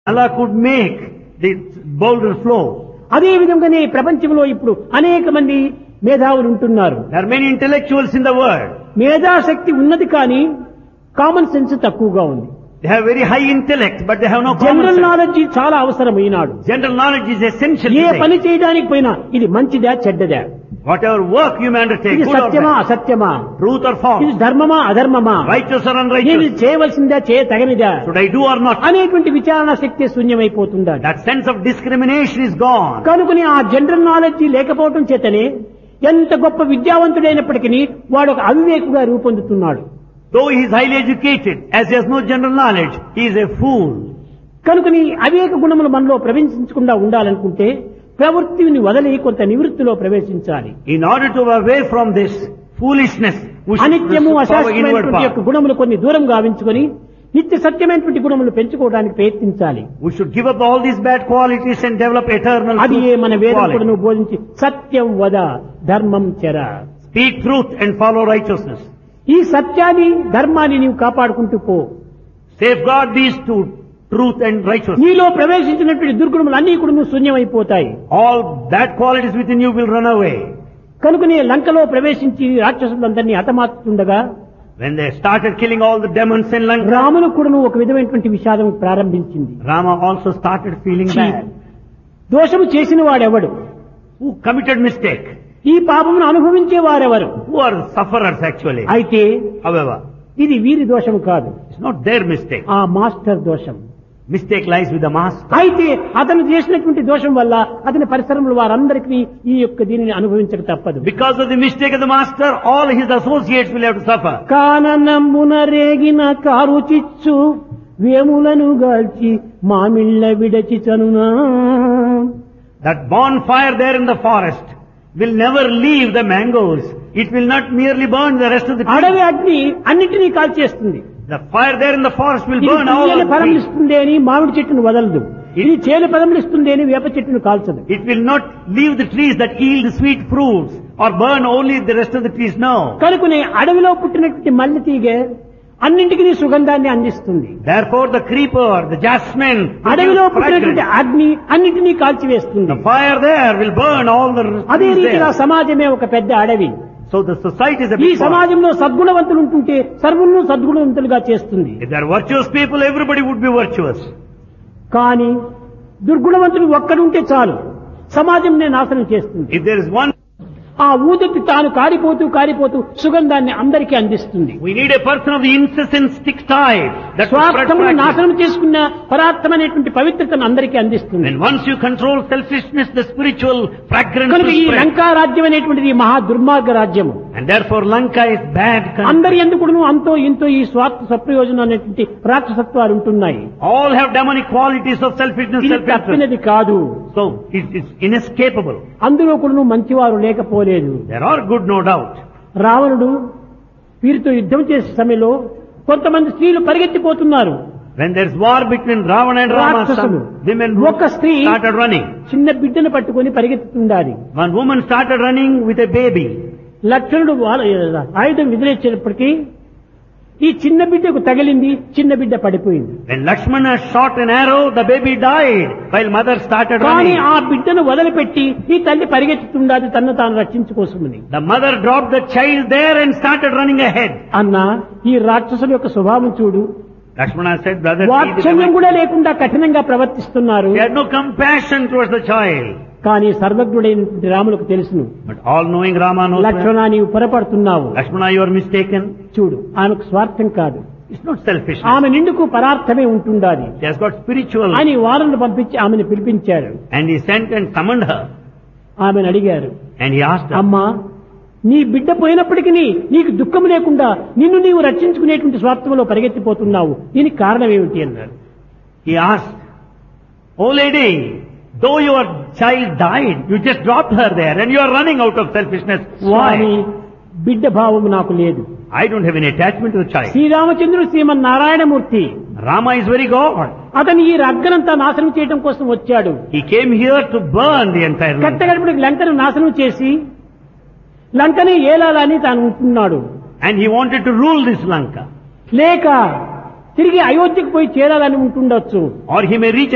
Allah could make the boulder flow. అదే విధంగానే ప్రపంచంలో ఇప్పుడు అనేక మంది మేధావులు ఉంటున్నారు. There are many intellectuals in the world. మేధాశక్తి ఉన్నది కానీ కామన్ సెన్స్ తక్కువగా ఉంది. They have very high intellect, but they have no common general sense. Knowledge చాలా అవసరం ఈనాడు. General knowledge is essential A today. పని చేయడానికి పోయినా ఇది మంచిదా చెడ్డదా, Whatever work you may undertake, ఇది good or సత్యమా bad, అసత్యమా, truth or false, ఇది ధర్మమా అధర్మమా, righteous or నేను unrighteous, ఇది చేయవలసిందా చేయతగనిదా should I do or not? అనేటువంటి విచారణ శక్తి శూన్యమైపోతుందా. That sense of discrimination is gone. కనుకని ఆ జనరల్ నాలెడ్జ్ లేకపోవటం చేతనే ఎంత గొప్ప విద్యావంతుడైనప్పటికీ వాడు ఒక అవివేకుగా రూపొందుతున్నాడు. Though he is highly educated, as he has no general knowledge, he is a fool. కనుకని అవివేక గుణములు మనలో ప్రవేశించకుండా ఉండాలనుకుంటే ప్రవృత్తిని వదిలి కొంత నివృత్తిలో ప్రవేశించాలి. In order to away from this foolishness, we should అనిత్యము follow inward అశాశ్వతమైనటువంటి యొక్క path. గుణములు కొన్ని దూరం గావించుకొని నిత్య సత్యమైనటువంటి గుణములు పెంచుకోవడానికి ప్రయత్నించాలి. We should give up all these bad qualities and develop eternal అది ఏ మన వేదం qualities. కూడా బోధించి సత్యం వద ధర్మం చెర. Speak truth and follow righteousness. ఈ సత్యాన్ని ధర్మాన్ని నీవు కాపాడుకుంటూ పో. Safeguard these two, truth and righteousness. నీలో ప్రవేశించినటువంటి దుర్గుణములు అన్ని కూడా శూన్యమైపోతాయి. All bad qualities within you will run away. కనుకనే లంకలో ప్రవేశించి రాక్షసులందరినీ హతమార్చుతుండగా When they started killing all the demons in Lanka, రామును కూడా ఒక విధమైనటువంటి విషాదం ప్రారంభించింది. Rama also started feeling ఛీ, bad. దోషము చేసిన వాడెవడు, Who committed mistake? ఈ పాపమును అనుభవించే వారెవరు. Who are sufferers actually? అయితే However, ఇది వీరి దోషము కాదు, it's not their mistake. ఆ మాస్టర్ దోషం. Mistake lies with the master. అయితే అతను చేసినటువంటి దోషం వల్ల అతని పరిసరములు వారందరికీ ఈ యొక్క దీనిని అనుభవించక తప్పదు. Because of the mistake of the master, all his associates will have to suffer. కాననమ్మున రేగిన కారు చిచ్చు వేములను గాల్చి మామిళ్ళ విడచి చనునా. That bonfire there in the forest will never leave the mangoes. It will not merely burn the rest of the అడవి trees. అగ్ని అన్నిటినీ కాల్చేస్తుంది. The fire there in the forest will ఇది burn all తీయని the ఫలములు trees. ఇస్తుంది అని మామిడి చెట్టును వదలదు, ఇది చేను ఫలములు ఇస్తుంది అని వేప చెట్టును కాల్చదు. It will not leave the trees that yield sweet fruits or burn only the rest of the trees. No. కనుకనే అడవిలో పుట్టినటువంటి మల్లె తీగ అన్నింటికి సుగంధాన్ని అందిస్తుంది. Therefore the creeper, the jasmine, అడవిలో produce పుట్టినటువంటి fragrance. అగ్ని అన్నింటినీ కాల్చివేస్తుంది. The fire there will burn all the అదే trees రీతిగా there. సమాజమే ఒక పెద్ద అడవి. So the society is a ఈ big forest. సమాజంలో సద్గుణవంతులు ఉంటుంటే సర్వులను సద్గుణవంతులుగా చేస్తుంది. If there are virtuous people, everybody would be virtuous. కానీ దుర్గుణవంతులు ఒక్కడుంటే చాలు, సమాజంనే నాశనం చేస్తుంది. If there is one, ఆ ఊదటి తాను కారిపోతూ కారిపోతూ సుగంధాన్ని అందరికీ అందిస్తుంది. we need a person of the incessant stick type. That will spread స్వార్థమును fragrance. నాశనం చేసుకున్న పరార్థమైనటువంటి పవిత్రతను అందరికీ అందిస్తుంది. And once you control selfishness, the spiritual fragrance కనుక will ఈ spread. లంకా రాజ్యం అనేటువంటిది మహా దుర్మార్గ రాజ్యము. And therefore Lanka is bad country. అందరి ఎందుకును అంతో ఇంతో ఈ స్వార్థ సప్రయోజనం అనేటువంటి రాక్షసత్వాలు ఉంటున్నాయి. All have demonic qualities of selfishness, ఇది self-interest. తప్పినది కాదు. So it's inescapable. అందులో కూడా మంచివారు లేకపోలేదు. There are good, no doubt. రావణుడు వీరితో యుద్ధం చేసే సమయంలో కొంతమంది స్త్రీలు పరిగెత్తిపోతున్నారు. When there's war between Ravana and Rama, రాక్షసులు. some women ఒక స్త్రీ started running. చిన్న బిడ్డను పట్టుకొని పరిగెత్తుతుండాలి. One woman started running with a baby. లక్ష్మణుడు ఆయుధం విదిలేసేటప్పటికీ ఈ చిన్న బిడ్డకు తగిలింది, చిన్న బిడ్డ పడిపోయింది. When Lakshmana shot an arrow, the baby died while mother started కానీ running. ఆ బిడ్డను వదిలిపెట్టి ఈ తల్లి పరిగెత్తుతుండాలి తన్ను తాను రక్షించుకోసమని. The mother dropped the child there and started running ahead. అన్న ఈ రాక్షసుల యొక్క స్వభావం చూడు, Lakshmana said, brother, see the వాత్సల్యం demon. కూడా లేకుండా కఠినంగా ప్రవర్తిస్తున్నారు. She had no compassion towards the child. కానీ సర్వజ్ఞుడైనటువంటి రాములకు తెలుసును, But all-knowing Rama knows that. లక్ష్మణ నీవు పొరపడుతున్నావు. Lakshmana, you are mistaken. చూడు ఆమెకు స్వార్థం కాదు, It's not selfish. ఆమె నిండుకు పరార్థమే ఉంటుండాలి She has got spiritual. అని వారను పంపించి ఆమెను పిలిపించారు. And he sent and summoned her. ఆమెను అడిగారు, And he asked her, అమ్మా నీ బిడ్డ పోయినప్పటికీ నీకు దుఃఖం లేకుండా నిన్ను నీవు రక్షించుకునేటువంటి స్వార్థంలో పరిగెత్తిపోతున్నావు, దీనికి కారణం ఏమిటి అన్నారు. he asked, oh lady, though your child died, you just dropped her there and you are running out of selfishness. Swamy Why? బిడ్డ భావం నాకు లేదు. I don't have any attachment to the child. శ్రీరామచంద్రుడు Srimannarayanamurthy Rama is very God. అతను ఈ రగ్గనంతా నాశనం చేయడం కోసం వచ్చాడు. He came here to burn the entire land. కట్టగడపడికి లంకను నాశనం చేసి లంకనే ఏలాలని తాను ఉంటున్నాడు. And he wanted to rule this Lanka. లేక తిరిగి అయోధ్యకు పోయి చేరాలని ఉంటుండొచ్చు. Or he may reach